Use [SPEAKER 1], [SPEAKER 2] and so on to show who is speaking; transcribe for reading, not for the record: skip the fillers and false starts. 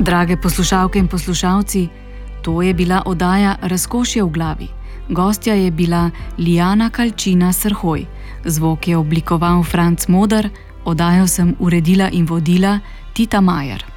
[SPEAKER 1] Drage poslušalke in poslušalci, to je bila oddaja Razkošje v glavi. Gostja je bila Lijana Kalčina Srhoj. Zvok je oblikoval Franc Moder, oddajo sem uredila in vodila Tita Majer.